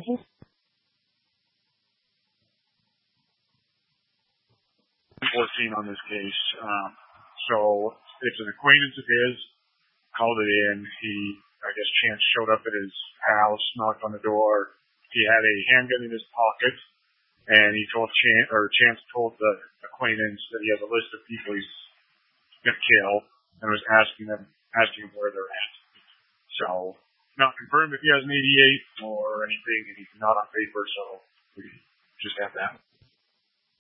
14 on this case. So it's an acquaintance of his, called it in. I guess Chance showed up at his house, knocked on the door. He had a handgun in his pocket, and Chance told the acquaintance that he has a list of people he's going to kill, and was asking him where they're at. So, not confirmed if he has an 88 or anything, and he's not on paper, so we just have that.